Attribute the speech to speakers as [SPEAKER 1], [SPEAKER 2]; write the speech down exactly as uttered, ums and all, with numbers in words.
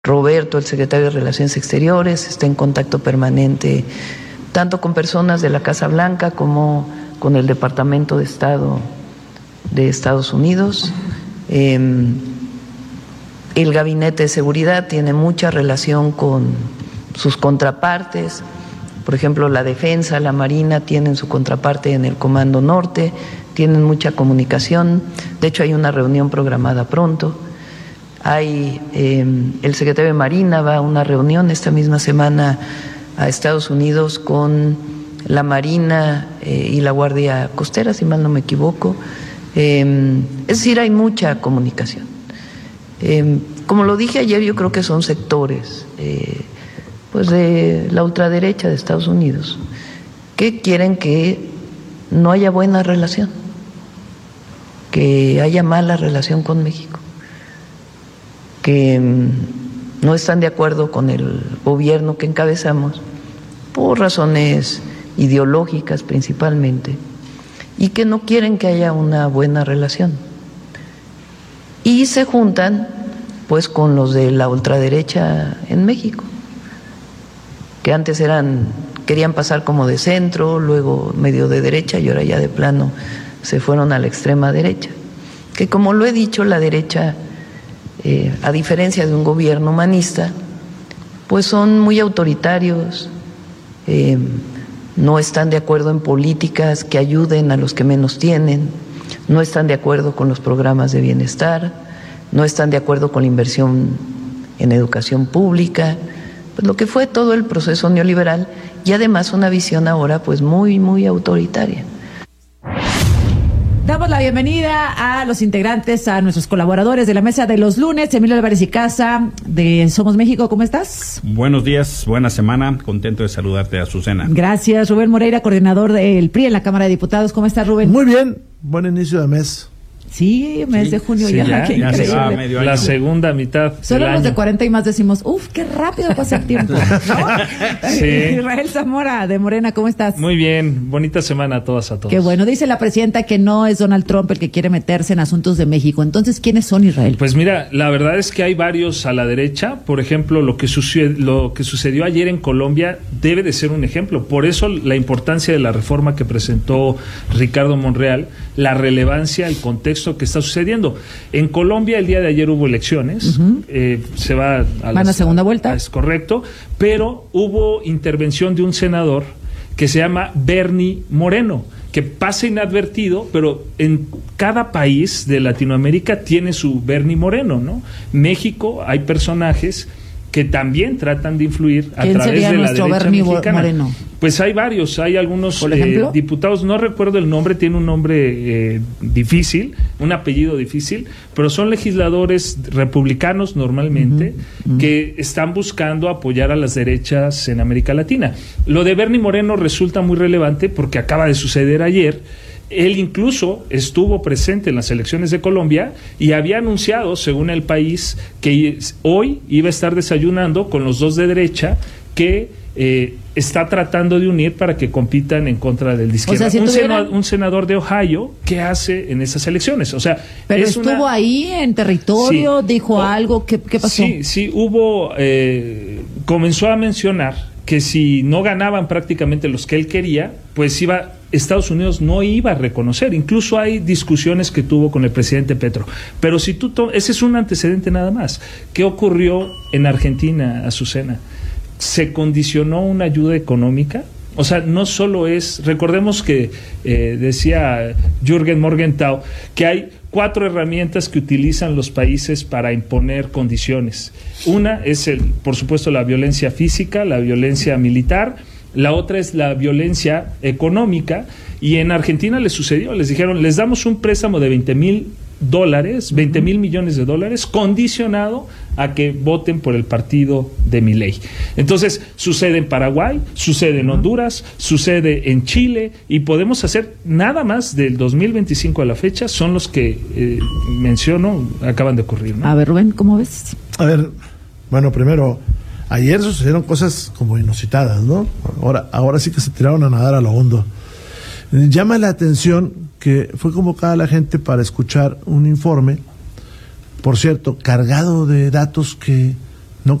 [SPEAKER 1] Roberto, el secretario de Relaciones Exteriores, está en contacto permanente tanto con personas de la Casa Blanca como con el Departamento de Estado de Estados Unidos. Eh, el Gabinete de Seguridad tiene mucha relación con sus contrapartes. Por ejemplo, la Defensa, la Marina tienen su contraparte en el Comando Norte, tienen mucha comunicación. De hecho, hay una reunión programada pronto. Hay eh, el secretario de Marina va a una reunión esta misma semana a Estados Unidos con la Marina eh, y la Guardia Costera, si mal no me equivoco. Eh, es decir, hay mucha comunicación. Eh, como lo dije ayer, yo creo que son sectores eh, pues de la ultraderecha de Estados Unidos que quieren que no haya buena relación, que haya mala relación con México, que no están de acuerdo con el gobierno que encabezamos por razones ideológicas principalmente y que no quieren que haya una buena relación. Y se juntan pues con los de la ultraderecha en México, que antes eran querían pasar como de centro, luego medio de derecha y ahora ya de plano se fueron a la extrema derecha. Que como lo he dicho, la derecha Eh, a diferencia de un gobierno humanista, pues son muy autoritarios, eh, no están de acuerdo en políticas que ayuden a los que menos tienen, no están de acuerdo con los programas de bienestar, no están de acuerdo con la inversión en educación pública, pues lo que fue todo el proceso neoliberal y además una visión ahora pues muy, muy autoritaria.
[SPEAKER 2] Damos la bienvenida a los integrantes, a nuestros colaboradores de la mesa de los lunes. Emilio Álvarez y Casa, de Somos México, ¿cómo estás?
[SPEAKER 3] Buenos días, buena semana, contento de saludarte, Azucena.
[SPEAKER 2] Gracias. Rubén Moreira, coordinador del P R I en la Cámara de Diputados, ¿cómo estás, Rubén?
[SPEAKER 4] Muy bien, buen inicio de mes.
[SPEAKER 2] Sí, mes
[SPEAKER 3] sí,
[SPEAKER 2] de junio
[SPEAKER 3] sí,
[SPEAKER 2] ya,
[SPEAKER 3] ya,
[SPEAKER 2] qué
[SPEAKER 3] ya
[SPEAKER 2] increíble.
[SPEAKER 3] se va medio año.
[SPEAKER 5] La segunda mitad
[SPEAKER 2] Solo
[SPEAKER 5] del
[SPEAKER 2] los
[SPEAKER 5] año.
[SPEAKER 2] de cuarenta y más decimos, uf, qué rápido pasa el tiempo, ¿no?
[SPEAKER 5] Sí.
[SPEAKER 2] Israel Zamora, de Morena, ¿cómo estás?
[SPEAKER 5] Muy bien, bonita semana a todas, a todos.
[SPEAKER 2] Qué bueno, dice la presidenta que no es Donald Trump el que quiere meterse en asuntos de México. Entonces, ¿quiénes son, Israel?
[SPEAKER 5] Pues mira, la verdad es que hay varios a la derecha. Por ejemplo, lo que sucedió, lo que sucedió ayer en Colombia debe de ser un ejemplo. Por eso la importancia de la reforma que presentó Ricardo Monreal, la relevancia, el contexto que está sucediendo. En Colombia el día de ayer hubo elecciones, uh-huh. eh, se va a
[SPEAKER 2] ¿Van
[SPEAKER 5] las,
[SPEAKER 2] a segunda vuelta?
[SPEAKER 5] A, es correcto, pero hubo intervención de un senador que se llama Bernie Moreno, que pasa inadvertido, pero en cada país de Latinoamérica tiene su Bernie Moreno, ¿no? México hay personajes que también tratan de influir a través de la derecha
[SPEAKER 2] Bernie
[SPEAKER 5] mexicana.
[SPEAKER 2] Moreno?
[SPEAKER 5] Pues hay varios, hay algunos eh, diputados, no recuerdo el nombre, tiene un nombre eh, difícil, un apellido difícil, pero son legisladores republicanos normalmente uh-huh, uh-huh. que están buscando apoyar a las derechas en América Latina. Lo de Bernie Moreno resulta muy relevante porque acaba de suceder ayer. Él incluso estuvo presente en las elecciones de Colombia y había anunciado, según El País, que hoy iba a estar desayunando con los dos de derecha que eh, está tratando de unir para que compitan en contra del de izquierda.
[SPEAKER 2] O sea, si
[SPEAKER 5] un,
[SPEAKER 2] tuvieran...
[SPEAKER 5] seno, un senador de Ohio, ¿qué hace en esas elecciones? O sea,
[SPEAKER 2] pero
[SPEAKER 5] es
[SPEAKER 2] estuvo
[SPEAKER 5] una...
[SPEAKER 2] ahí en territorio, sí. dijo oh, algo, ¿qué, qué pasó?
[SPEAKER 5] Sí, sí, hubo, eh, comenzó a mencionar que si no ganaban prácticamente los que él quería, pues iba... Estados Unidos no iba a reconocer. Incluso hay discusiones que tuvo con el presidente Petro. Pero si tú to- ese es un antecedente nada más. ¿Qué ocurrió en Argentina, Azucena? Se condicionó una ayuda económica. O sea, no solo es... Recordemos que eh, decía Jürgen Morgenthau que hay cuatro herramientas que utilizan los países para imponer condiciones. Una es, el, por supuesto, la violencia física, la violencia militar. La otra es la violencia económica, y en Argentina les sucedió, les dijeron, les damos un préstamo de veinte mil dólares, veinte mil millones de dólares, condicionado a que voten por el partido de Milei. Entonces, sucede en Paraguay, sucede en Honduras, sucede en Chile, y podemos hacer nada más del dos mil veinticinco a la fecha, son los que eh, menciono, acaban de ocurrir, ¿no?
[SPEAKER 2] A ver, Rubén, ¿cómo ves?
[SPEAKER 4] A ver, bueno, primero... Ayer sucedieron cosas como inusitadas, ¿no? Ahora, ahora sí que se tiraron a nadar a lo hondo. Llama la atención que fue convocada la gente para escuchar un informe, por cierto, cargado de datos que